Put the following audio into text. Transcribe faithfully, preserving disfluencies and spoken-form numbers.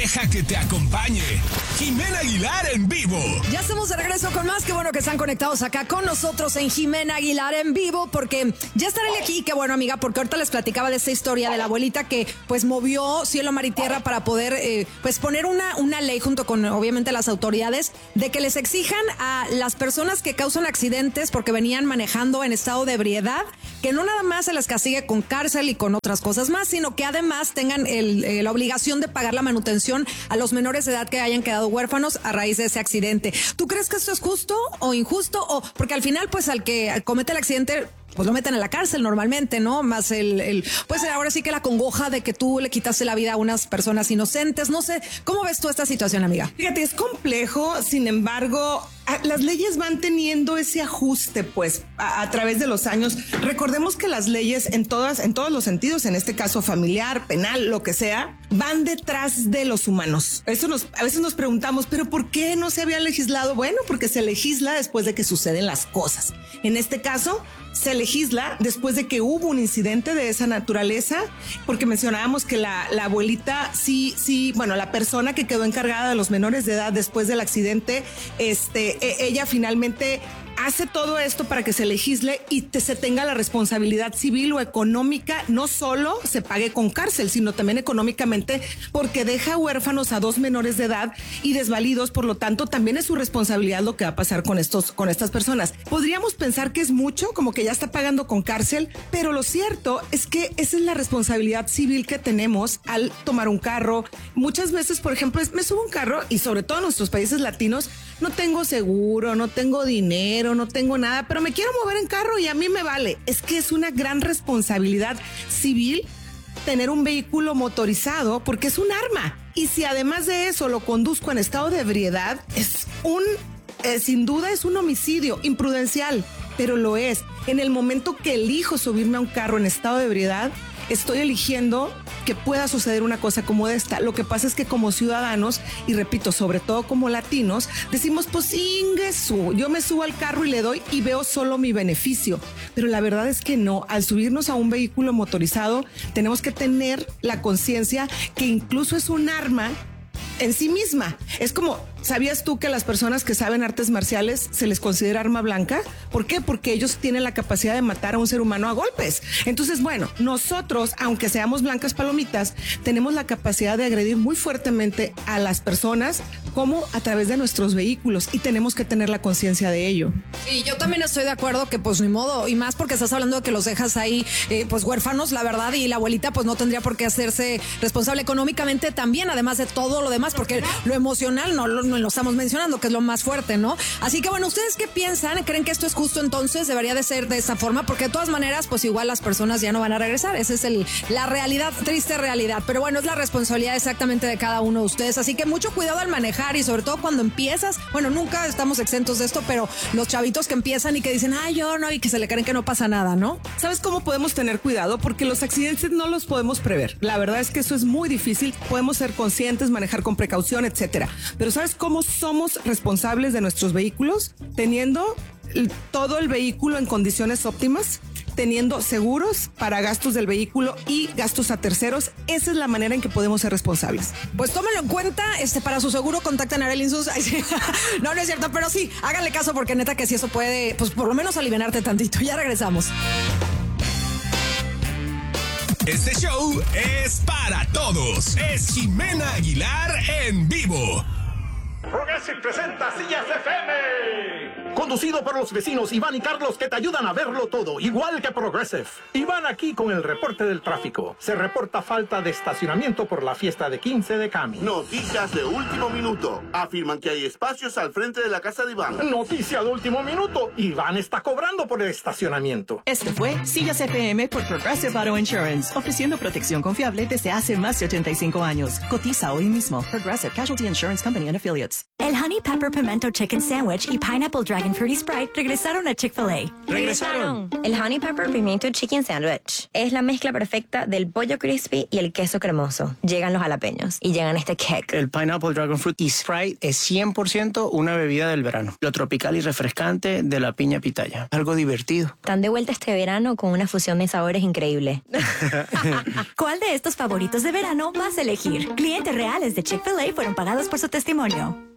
Deja que te acompañe Jimena Aguilar en vivo. Ya estamos de regreso con más. Qué bueno que están conectados acá con nosotros en Jimena Aguilar en vivo, porque ya estaré aquí. Qué bueno, amiga, porque ahorita les platicaba de esta historia de la abuelita que pues movió cielo, mar y tierra para poder eh, pues poner una, una ley junto con obviamente las autoridades de que les exijan a las personas que causan accidentes porque venían manejando en estado de ebriedad, que no nada más se les castigue con cárcel y con otras cosas más, sino que además tengan el, eh, la obligación de pagar la manutención a los menores de edad que hayan quedado huérfanos a raíz de ese accidente. ¿Tú crees que esto es justo o injusto? O porque al final, pues al que comete el accidente, pues lo meten en la cárcel normalmente, ¿no? Más el, el, pues ahora sí que la congoja de que tú le quitaste la vida a unas personas inocentes. No sé, ¿cómo ves tú esta situación, amiga? Fíjate, es complejo, sin embargo, las leyes van teniendo ese ajuste, pues, a, a través de los años. Recordemos que las leyes en todas, en todos los sentidos, en este caso familiar, penal, lo que sea, van detrás de los humanos. Eso nos, a veces nos preguntamos, ¿pero por qué no se había legislado? Bueno, porque se legisla después de que suceden las cosas. En este caso, se legisla después de que hubo un incidente de esa naturaleza, porque mencionábamos que la, la abuelita sí, sí, bueno, la persona que quedó encargada de los menores de edad después del accidente, este, ella finalmente hace todo esto para que se legisle y te, se tenga la responsabilidad civil o económica, no solo se pague con cárcel, sino también económicamente, porque deja huérfanos a dos menores de edad y desvalidos, por lo tanto también es su responsabilidad lo que va a pasar con estos, con estas personas. Podríamos pensar que es mucho, como que ya está pagando con cárcel, pero lo cierto es que esa es la responsabilidad civil que tenemos al tomar un carro. Muchas veces, por ejemplo, me subo a un carro y sobre todo en nuestros países latinos, no tengo seguro, no tengo dinero, no tengo nada, pero me quiero mover en carro y a mí me vale. Es que es una gran responsabilidad civil tener un vehículo motorizado porque es un arma. Y si además de eso lo conduzco en estado de ebriedad, es un, eh, sin duda es un homicidio imprudencial, pero lo es. En el momento que elijo subirme a un carro en estado de ebriedad, estoy eligiendo que pueda suceder una cosa como esta. Lo que pasa es que como ciudadanos, y repito, sobre todo como latinos, decimos, pues ingesu, yo me subo al carro y le doy y veo solo mi beneficio. Pero la verdad es que no. Al subirnos a un vehículo motorizado, tenemos que tener la conciencia que incluso es un arma en sí misma. Es como, ¿sabías tú que a las personas que saben artes marciales se les considera arma blanca? ¿Por qué? Porque ellos tienen la capacidad de matar a un ser humano a golpes. Entonces, bueno, nosotros, aunque seamos blancas palomitas, tenemos la capacidad de agredir muy fuertemente a las personas como a través de nuestros vehículos y tenemos que tener la conciencia de ello. Sí, yo también estoy de acuerdo que pues ni modo, y más porque estás hablando de que los dejas ahí eh, pues huérfanos, la verdad, y la abuelita pues no tendría por qué hacerse responsable económicamente también, además de todo lo demás, porque lo emocional no lo, no lo estamos mencionando, que es lo más fuerte, ¿no? Así que bueno, ¿ustedes qué piensan? ¿Creen que esto es justo entonces? ¿Debería de ser de esa forma? Porque de todas maneras pues igual las personas ya no van a regresar, esa es el, la realidad, triste realidad, pero bueno, es la responsabilidad exactamente de cada uno de ustedes, así que mucho cuidado al manejar y sobre todo cuando empiezas, bueno, nunca estamos exentos de esto, pero los chavitos que empiezan y que dicen, ay, yo no, y que se le creen que no pasa nada, ¿no? ¿Sabes cómo podemos tener cuidado? Porque los accidentes no los podemos prever. La verdad es que eso es muy difícil. Podemos ser conscientes, manejar con precaución, etcétera. Pero ¿sabes cómo somos responsables de nuestros vehículos? Teniendo todo el vehículo en condiciones óptimas, teniendo seguros para gastos del vehículo y gastos a terceros. Esa es la manera en que podemos ser responsables. Pues tómenlo en cuenta, este, para su seguro contacten a Arely Sus. No, no es cierto, pero sí, háganle caso porque neta que sí eso puede, pues por lo menos alivianarte tantito. Ya regresamos. Este show es para todos. Es Jimena Aguilar en vivo. Progressive presenta Sillas F M. Conducido por los vecinos Iván y Carlos, que te ayudan a verlo todo, igual que Progressive. Iván aquí con el reporte del tráfico. Se reporta falta de estacionamiento por la fiesta de quince de Cami. Noticias de último minuto. Afirman que hay espacios al frente de la casa de Iván. Noticia de último minuto. Iván está cobrando por el estacionamiento. Este fue Sillas F M por Progressive Auto Insurance, ofreciendo protección confiable desde hace más de ochenta y cinco años. Cotiza hoy mismo. Progressive Casualty Insurance Company and Affiliates. El Honey Pepper Pimento Chicken Sandwich y Pineapple Dragon Fruity Sprite regresaron a Chick-fil-A. ¡Regresaron! El Honey Pepper Pimiento Chicken Sandwich es la mezcla perfecta del pollo crispy y el queso cremoso. Llegan los jalapeños y llegan este kick. El Pineapple Dragon Fruit y Sprite es cien por ciento una bebida del verano. Lo tropical y refrescante de la piña pitaya. Algo divertido. Están de vuelta este verano con una fusión de sabores increíble. ¿Cuál de estos favoritos de verano vas a elegir? Clientes reales de Chick-fil-A fueron pagados por su testimonio.